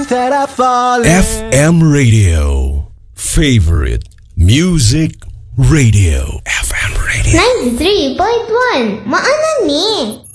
that I fall in. FM Radio. Favorite Music Radio. FM Radio. 93.1 Maanan ni